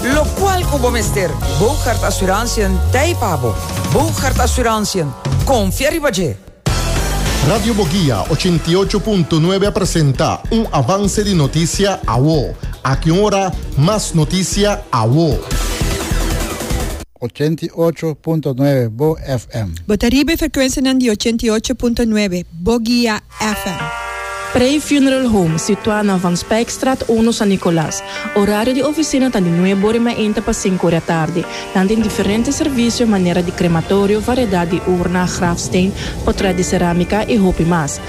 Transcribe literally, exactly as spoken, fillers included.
Lo cual como mester, Bogart Assurantie Taipabo. Bogart Assurantie, confía ribaje. Radio Boguía ochenta y ocho punto nueve presenta un avance de noticia a wo. A qué hora más noticia a wo. ochenta y ocho punto nueve Bo F M. Botaribe frequenza di ochenta y ocho punto nueve Boguía F M. Prey Funeral Home, situada Van Spijkstraat uno San Nicolás. Horário de oficina está de nueve horas e meia para cinco da tarde. Dando diferentes serviços, maneira de crematório, variedade de urna, grafsteen, portrait de cerâmica e roupa mais.